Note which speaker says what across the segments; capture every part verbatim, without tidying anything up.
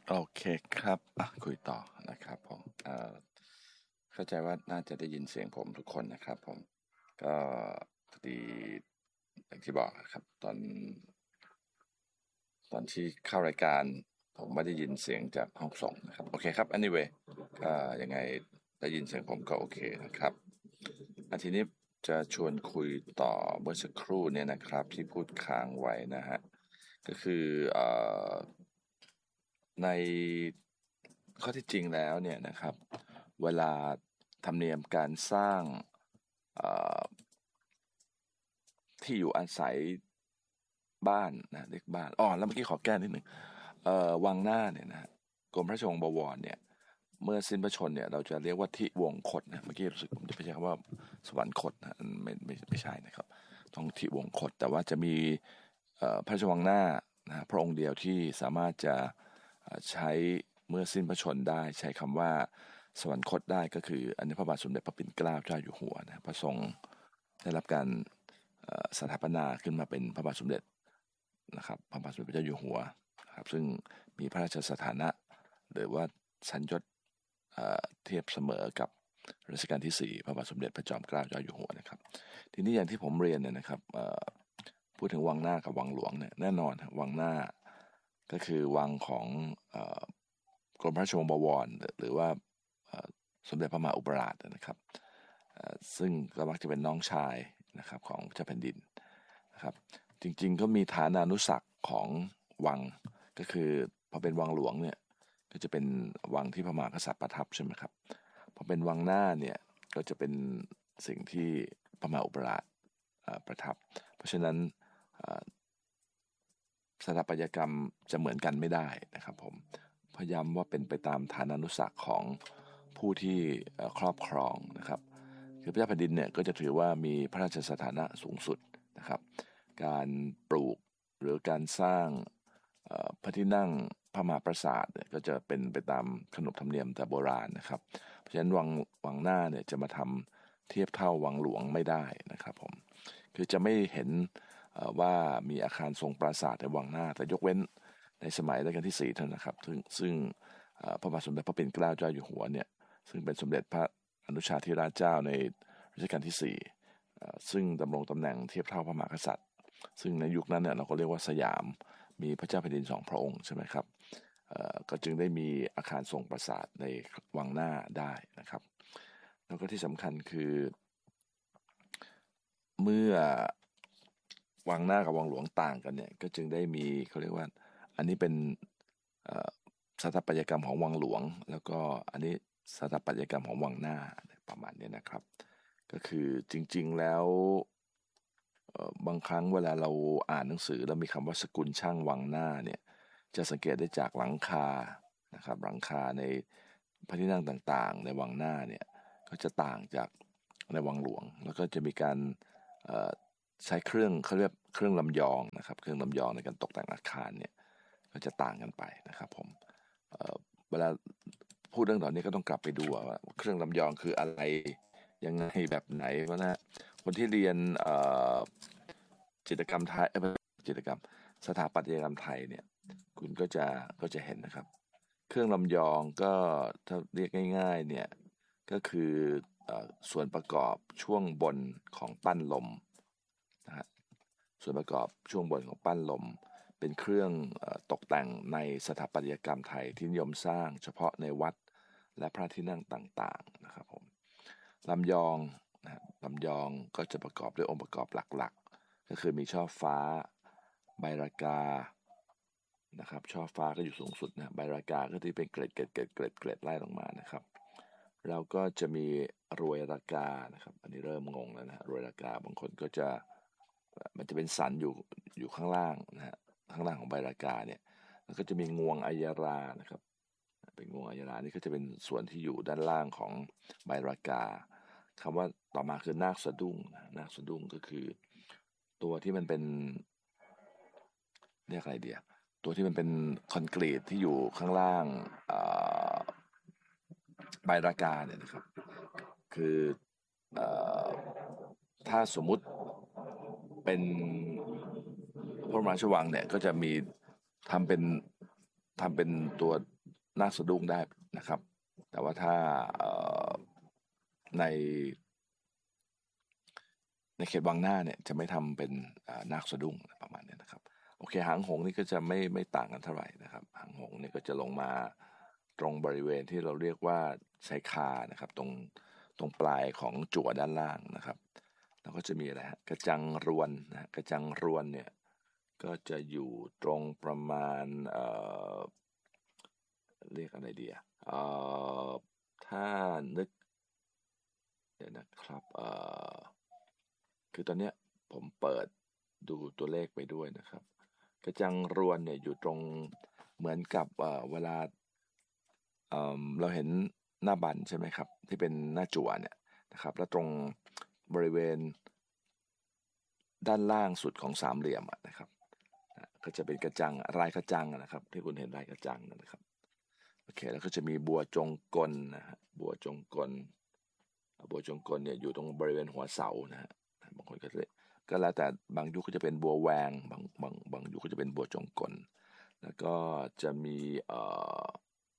Speaker 1: โอเคครับอ่ะคุยต่อนะครับผมเอ่อเข้าใจว่าน่าจะได้ยินเสียงผมทุกคนนะครับผมก็พอดีอย่างที่บอกครับตอนตอนที่เข้ารายการผมไม่ได้ยินเสียงจากห้องส่งนะครับโอเคครับ anyway ก็ยังไงได้ยินเสียงผมก็โอเคนะครับอันทีนี้จะชวนคุยต่อเมื่อสักครู่เนี่ยนะครับที่พูดค้างไว้นะฮะก็คือเอ่อ ในข้อที่จริงแล้วเนี่ยนะครับเวลาธรรมเนียมการสร้างที่อยู่อาศัยบ้านนะเรียกบ้านอ๋อแล้วเมื่อกี้ขอแก้นิดหนึ่งเอ่อวังหน้าเนี่ยนะกรมพระราชวังบวรเนี่ยเมื่อสิ้นพระชนเนี่ยเราจะเรียกว่าทิวงคตนะเมื่อกี้รู้สึกผมจะไม่ใช่คำว่าสวรรคตนะไม่ไม่ไม่ใช่นะครับต้องทิวงคตแต่ว่าจะมีพระราชวังหน้านะพระองค์เดียวที่สามารถจะใช้เมื่อสิ้นพระชนได้ใช้คำว่าสวรรคตได้ก็คืออันนี้พระบาทสมเด็จพระปิ่นเกล้าเจ้าอยู่หัวนะพระทรงได้รับการสถาปนาขึ้นมาเป็นพระบาทสมเด็จนะครับพระบาทสมเด็จพระเจ้าอยู่หัวครับซึ่งมีพระราชสถานะหรือว่าชั้นยศเทียบเสมอกับรัชกาลที่สี่พระบาทสมเด็จพระจอมเกล้าเจ้าอยู่หัวนะครับทีนี้อย่างที่ผมเรียนเนี่ยนะครับพูดถึงวังหน้ากับวังหลวงเนี่ยแน่นอนวังหน้าก็คือวังของกรมพระราชวังบวรหรือว่าสมเด็จพระมหาอุปราชนะครับซึ่งก็มักจะเป็นน้องชายนะครับของเจ้าแผ่นดินนะครับจริงๆก็มีฐานานุศักดิ์ของวังก็คือพอเป็นวังหลวงเนี่ยก็จะเป็นวังที่พระมหากษัตริย์ประทับใช่ไหมครับพอเป็นวังหน้าเนี่ยก็จะเป็นสิ่งที่พระมหาอุปราชประทับเพราะฉะนั้นสถาปัตยกรรมจะเหมือนกันไม่ได้นะครับผมพยายามว่าเป็นไปตามฐานานุศักดิ์ของผู้ที่ครอบครองนะครับคือพระเจ้าแผ่นดินเนี่ยก็จะถือว่ามีพระราชสถานะสูงสุดนะครับการปลูกหรือการสร้างพระที่นั่งพระมหาปราสาทเนี่ยก็จะเป็นไปตามขนบธรรมเนียมแต่โบราณนะครับเพราะฉะนั้นวังวังหน้าเนี่ยจะมาทำเทียบเท่าวังหลวงไม่ได้นะครับผมคือจะไม่เห็นว่ามีอาคารทรงปราสาทในวังหน้าแต่ยกเว้นในสมัยรัชกาลที่สี่เท่านั้นนะครับซึ่งซึ่งพระบาทสมเด็จพระปิ่นเกล้าเจ้าอยู่หัวเนี่ยซึ่งเป็นสมเด็จพระอนุชาธิราชเจ้าในรัชกาลที่สี่ซึ่งดำรงตำแหน่งเทียบเท่าพระมหากษัตริย์ซึ่งในยุคนั้นเนี่ยเราก็เรียกว่าสยามมีพระเจ้าแผ่นดินสองพระองค์ใช่ไหมครับก็จึงได้มีอาคารทรงปราสาทในวังหน้าได้นะครับแล้วก็ที่สำคัญคือเมื่อวังหน้ากับวังหลวงต่างกันเนี่ยก็จึงได้มีเขาเรียกว่าอันนี้เป็นสถาปัตยกรรมของวังหลวงแล้วก็อันนี้สถาปัตยกรรมของวังหน้าประมาณนี้นะครับก็คือจริงๆแล้วบางครั้งเวลาเราอ่านหนังสือแล้วมีคำว่าสกุลช่างวังหน้าเนี่ยจะสังเกตได้จากหลังคานะครับหลังคาในพระที่นั่งต่างๆในวังหน้าเนี่ยก็จะต่างจากในวังหลวงแล้วก็จะมีการใช้เครื่องเขาเรียกเครื่องลำยองนะครับเครื่องลำยองในการตกแต่งอาคารเนี่ยก็จะต่างกันไปนะครับผมเวลาพูดเรื่องต่อนี้ก็ต้องกลับไปดูว่าเครื่องลำยองคืออะไรยังไงแบบไหนวะนะคนที่เรียนจิตรกรรมไทยจิตรกรรมสถาปัตยกรรมไทยเนี่ยคุณก็จะก็จะเห็นนะครับเครื่องลำยองก็ถ้าเรียกง่ายๆเนี่ยก็คือส่วนประกอบช่วงบนของปั้นลมนะฮะส่วนประกอบช่วงบนของปั้นลมเป็นเครื่องตกแต่งในสถาปัตยกรรมไทยที่นิยมสร้างเฉพาะในวัดและพระที่นั่งต่างๆนะครับผมลำยองนะลำยองก็จะประกอบด้วยองค์ประกอบหลักๆก็คือมีช่อฟ้าใบรากานะครับช่อฟ้าก็อยู่สูงสุดนะใบรากาก็ที่เป็นเกล็ดเกล็ดเกล็ดเกล็ดเกล็ดไล่ลงมานะครับเราก็จะมีรวยรากานะครับอันนี้เริ่มงงแล้วนะรวยรากาบางคนก็จะมันจะเป็นสันอยู่อยู่ข้างล่างนะฮะข้างล่างของใบรากาเนี่ยแล้วก็จะมีงวงอัยรานะครับเป็นงวงอัยรานี่ก็จะเป็นส่วนที่อยู่ด้านล่างของใบรากาคำว่าต่อมาคือนาคสะดุ้งนาคสะดุ้งก็คือตัวที่มันเป็นเรียกอะไรเดียตัวที่มันเป็นคอนกรีตที่อยู่ข้างล่างใบรากาเนี่ยนะครับคือถ้าสมมุติเป็นพระมหาราชวังเนี่ยก็จะมีทำเป็นทำเป็นตัวน่าสะดุ้งได้นะครับแต่ว่าถ้าในในเขตวังหน้าเนี่ยจะไม่ทำเป็นนาคสะดุ้งประมาณนี้นะครับโอเคหางหงนี่ก็จะไม่ไม่ต่างกันเท่าไหร่นะครับหางหงนี่ก็จะลงมาตรงบริเวณที่เราเรียกว่าชายคานะครับตรงตรงปลายของจั่วด้านล่างนะครับแล้วก็จะมีอะไรฮะกระจังรวนนะกระจังรวนเนี่ยก็จะอยู่ตรงประมาณเอ่อเรียกอะไรดีอ่ะเอ่อถ้านึกเดี๋ยวนะครับเอ่อคือตอนเนี้ยผมเปิดดูตัวเลขไปด้วยนะครับกระจังรวนเนี่ยอยู่ตรงเหมือนกับเอ่อเวลาเอ่อเราเห็นหน้าบันใช่ไหมครับที่เป็นหน้าจั่วเนี่ยนะครับแล้วตรงบริเวณด้านล่างสุดของสามเหลี่ยมนะครับก็จะเป็นกระจังลายกระจังนะครับที่คุณเห็นลายกระจังนะครับโอเคแล้วก็จะมีบัวจงกลนะฮะบัวจงกลบัวจงกลเนี่ยอยู่ตรงบริเวณหัวเสานะฮะบางคนก็เลยก็แล้วแต่บางยุคก็จะเป็นบัวแหวงบางบางบางยุคก็จะเป็นบัวจงกลแล้วก็จะมีเอ่อ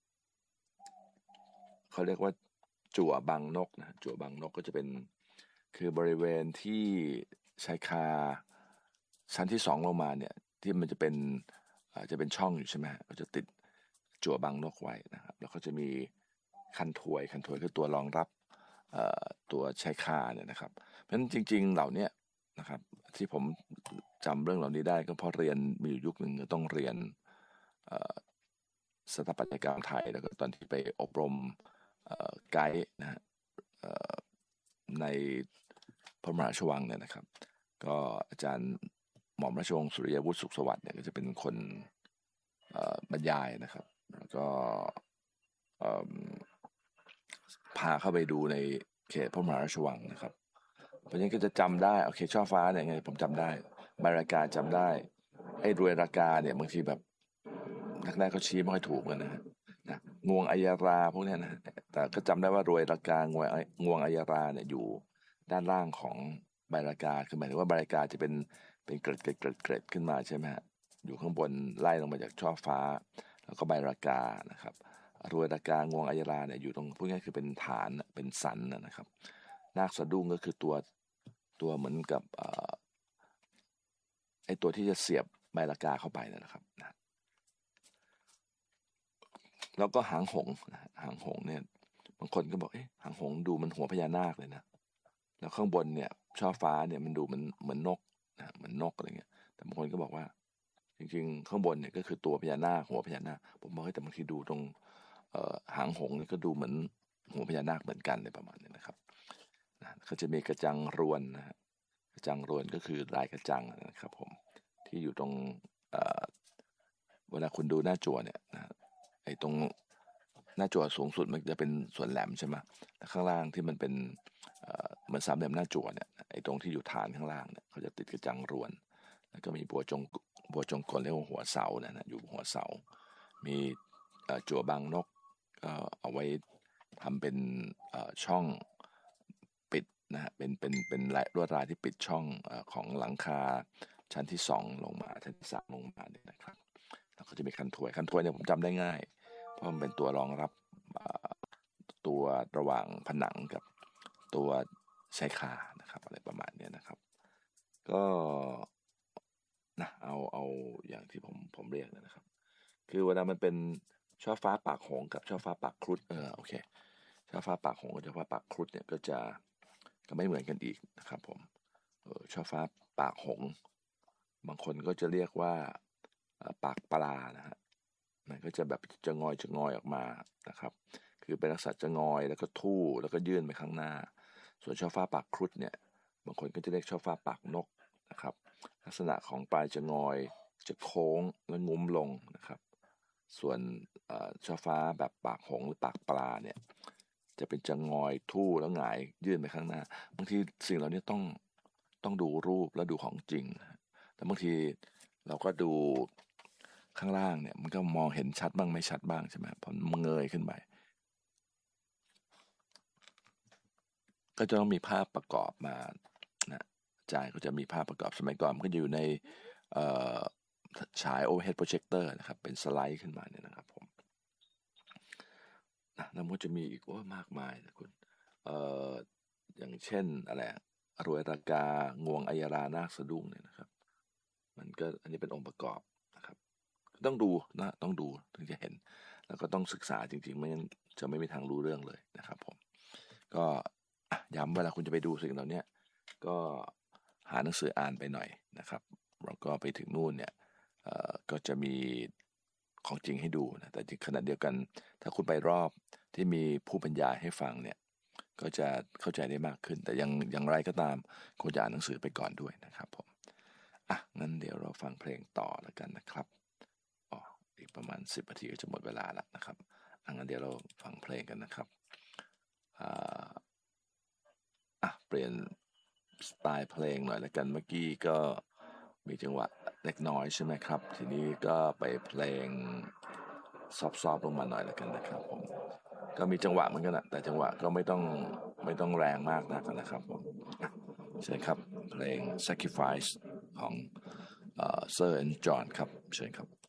Speaker 1: เขาเรียกว่าจั่วบางนกนะจั่วบางนกก็จะเป็นคือบริเวณที่ชายคาชั้นที่สองลงมาเนี่ยที่มันจะเป็นจะเป็นช่องอยู่ใช่ไหมก็จะติดจั่วบางนกไว้นะครับแล้วก็จะมีคันถวยคันถวยคือตัวรองรับตัวชายคาเนี่ยนะครับเพราะฉะนั้นจริงๆเหล่านี้นะครับที่ผมจำเรื่องเหล่านี้ได้ก็เพราะเรียนมีอยู่ยุคหนึ่งต้องเรียนสถาปัตยกรรมไทยแล้วก็ตอนที่ไปอบรมไกด์นะฮะในพระมหาราชวังเนี่ยนะครับก็อาจารย์หม่อมราชวงศ์สุริยวุฒิสุขสวัสดิ์เนี่ยก็จะเป็นคนบรรยายนะครับแล้วก็พาเข้าไปดูในเขตพระมหาราชวังนะครับเพราะฉะนั้นก็จะจำได้โอเคช่อฟ้าเนี่ยไงผมจำได้ใบรากาจำได้ไอ้รวยรากาเนี่ยบางทีแบบนักแรกเขาชี้ไม่ค่อยถูกกันนะฮะนะงวงอัยราพวกนี้นะแต่ก็จำได้ว่ารวยรากางวงงวงอัยราเนี่ยอยู่ด้านล่างของใบรากาคือหมายถึงว่าใบรากาจะเป็นเป็นเกล็ดเกล็ดเกล็ดเกล็ดขึ้นมาใช่ไหมฮะอยู่ข้างบนไล่ลงมาจากช่อฟ้าแล้วก็ใบรากานะครับรวยรากางวงอัยราเนี่ยอยู่ตรงพวกนี้คือเป็นฐานเป็นสันนะครับนาคสะดุ้งก็คือตัวตัวเหมือนกับไอตัวที่จะเสียบใบรากาเข้าไปนะครับนะแล้วก็หางหงหางหงเนี่ยบางคนก็บอกเอ๊ะหางหงดูมันหัวพญานาคเลยนะแล้วข้างบนเนี่ยช่อฟ้าเนี่ยมันดูมันเหมือนนกนะเหมือนนกอะไรเงี้ยแต่บางคนก็บอกว่าจริงๆข้างบนเนี่ยก็คือตัวพญานาคหัวพญานาคผมบอกให้แต่บางทีดูตรงหางหงนี่ก็ดูเหมือนหัวพญานาคเหมือนกันเลยประมาณนี้นะครับนะก็จะมีกระจังรวนนะฮะกระจังรวนก็คือลายกระจังนะครับผมที่อยู่ตรงเวลาคุณดูหน้าจั่วเนี่ยนะไอ้ตรงหน้าจั่วสูงสุดมันจะเป็นส่วนแหลมใช่ไหมแต่ข้างล่างที่มันเป็นเหมือนสามเหลี่ยมหน้าจั่วเนี่ยไอ้ตรงที่อยู่ฐานข้างล่างเนี่ยเขาจะติดกระจังรวนแล้วก็มีบัวจงบัวจงกลเรียกว่าหัวเสานะนะอยู่หัวเสามีจั่วบางนกก็เอาไว้ทำเป็นช่องปิดนะฮะเป็นเป็นเป็นลวดลายที่ปิดช่องของหลังคาชั้นที่สองลงมาชั้นที่สามลงมาเนี่ยนะครับแล้วก็จะมีคันถวยคันถวยเนี่ยผมจำได้ง่ายเพราะมันเป็นตัวรองรับตัวระหว่างผนังกับตัวชายคานะครับอะไรประมาณนี้นะครับก็นะเอาเอาอย่างที่ผมผมเรียกนะครับคือเวลามันเป็นช่อฟ้าปากหงกับช่อฟ้าปากครุฑเออโอเคช่อฟ้าปากหงกับช่อฟ้าปากครุฑเนี่ยก็จะก็ไม่เหมือนกันอีกนะครับผมเออช่อฟ้าปากหงบางคนก็จะเรียกว่าปากปลานะฮะมันก็จะแบบจะงอยจะงอยออกมานะครับคือเป็นลักษณะจะงอยแล้วก็ทู่แล้วก็ยื่นไปข้างหน้าส่วนช่อฟ้าปากครุฑเนี่ยบางคนก็จะเรียกช่อฟ้าปากนกนะครับลักษณะของปลายจะงอยจะโค้งและงุ้มลงนะครับส่วนช่อฟ้าแบบปากหงหรือปากปลาเนี่ยจะเป็นจะงอยทู่แล้วหงายยื่นไปข้างหน้าบางทีสิ่งเหล่านี้ต้องต้องดูรูปแล้วดูของจริงแต่บางทีเราก็ดูข้างล่างเนี่ยมันก็มองเห็นชัดบ้างไม่ชัดบ้างใช่ไหมพอมันเงยขึ้นไปก็จะต้องมีภาพประกอบมานะอาจารย์ก็จะมีภาพประกอบสมัยก่อนมันก็อยู่ในฉาย overhead projector นะครับเป็นสไลด์ขึ้นมาเนี่ยนะครับผมนะแล้วมันจะมีอีกว่ามากมายนะคุณเอ่ออย่างเช่นอะไรรวยตากางวงอัยรานาคสะดุ้งเนี่ยนะครับมันก็อันนี้เป็นองค์ประกอบนะครับต้องดูนะต้องดูถึงจะเห็นแล้วก็ต้องศึกษาจริงๆไม่งั้นจะไม่มีทางรู้เรื่องเลยนะครับผมก็ย้ำเวลาคุณจะไปดูสิ่งเหล่านี้ก็หาหนังสืออ่านไปหน่อยนะครับแล้วก็ไปถึงนู่นเนี่ยก็จะมีของจริงให้ดูนะแต่ขณะเดียวกันถ้าคุณไปรอบที่มีผู้บรรยายให้ฟังเนี่ยก็จะเข้าใจได้มากขึ้นแต่ยังอย่างไรก็ตามควรจะอ่านหนังสือไปก่อนด้วยนะครับผมอ่ะงั้นเดี๋ยวเราฟังเพลงต่อแล้วกันนะครับอ๋ออีกประมาณสิบนาทีก็จะหมดเวลาแล้วนะครับอ่ะงั้นเดี๋ยวเราฟังเพลงกันนะครับอ่าอ่ะเปลี่ยนสไตล์เพลงหน่อยแล้วกันเมื่อกี้ก็มีจังหวะเล็กน้อยใช่ไหมครับทีนี้ก็ไปเพลงซอฟๆลงมาหน่อยแล้วกันนะครับผมก็มีจังหวะเหมือนกันนะแต่จังหวะก็ไม่ต้องไม่ต้องแรงมากนักนะครับผมเชิญครับเพลง Sacrifice ของเอ่อ Sir and John ครับเชิญครับ